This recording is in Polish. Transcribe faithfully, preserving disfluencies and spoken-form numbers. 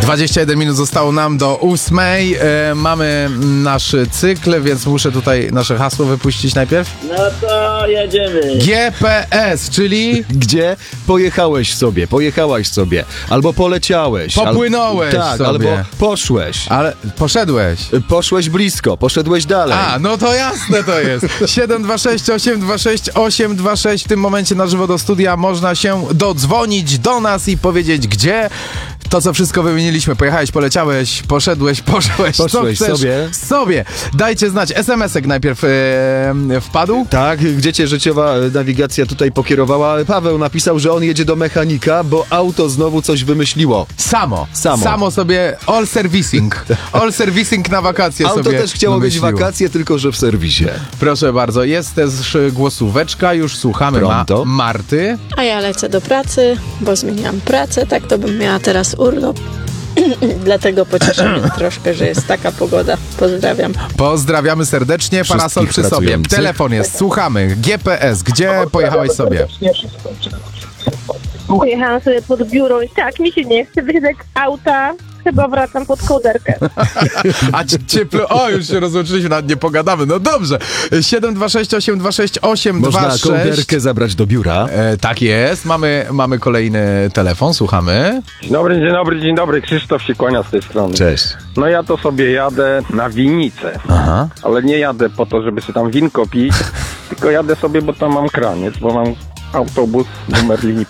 dwadzieścia jeden minut zostało nam do ósmej. E, mamy nasz cykl, więc muszę tutaj nasze hasło wypuścić najpierw. No to jedziemy. G P S, czyli... Gdzie pojechałeś sobie, pojechałaś sobie, albo poleciałeś. Popłynąłeś al... Tak, sobie. albo poszłeś. Ale poszedłeś. Poszłeś blisko, poszedłeś dalej. A, no to jasne to jest. siedem dwa sześć osiem dwa sześć osiem dwa sześć. W tym momencie na żywo do studia można się dodzwonić do nas i powiedzieć, gdzie to, co wszystko wymieniliśmy. Pojechałeś, poleciałeś, poszedłeś, poszłeś, Poszłeś co chcesz sobie. sobie. Dajcie znać. es em esek najpierw e, wpadł. Tak, gdzie cię życiowa nawigacja tutaj pokierowała? Paweł napisał, że on jedzie do mechanika, bo auto znowu coś wymyśliło. Samo. Samo. Samo sobie all servicing. All servicing na wakacje Auto sobie też chciało wymyśliło. mieć wakacje, tylko że w serwisie. Proszę bardzo. Jest też głosóweczka. Już słuchamy Ma- Pronto. Marty. A ja lecę do pracy, bo zmieniłam pracę, tak to bym miała teraz urlop. Dlatego pociesza mnie troszkę, że jest taka pogoda. Pozdrawiam. Pozdrawiamy serdecznie. Parasol Wszystkich przy sobie. pracujących. Telefon jest. Słuchamy. G P S. Gdzie pojechałeś sobie? Pojechałam sobie pod biuro i tak, mi się nie chce wysiadać z auta. Chyba wracam pod kołderkę. A ci- ciepło. O, już się rozłączyliśmy, nawet nie pogadamy. No dobrze. siedem dwa sześć osiem dwa sześć osiem dwa Można sześć. kołderkę zabrać do biura. E, tak jest. Mamy, mamy kolejny telefon. Słuchamy. Dzień dobry, dzień dobry, dzień dobry. Krzysztof się kłania z tej strony. Cześć. No ja to sobie jadę na winnicę, Aha. ale nie jadę po to, żeby sobie tam winko pić, tylko jadę sobie, bo tam mam kraniec, bo mam autobus numer linii